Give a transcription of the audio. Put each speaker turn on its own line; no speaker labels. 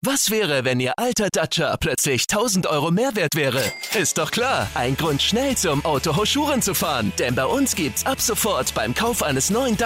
Was wäre, wenn Ihr alter Dacia plötzlich 1.000 € mehr wert wäre? Ist doch klar, ein Grund schnell zum Autohaus Schuren zu fahren. Denn bei uns gibt's ab sofort beim Kauf eines neuen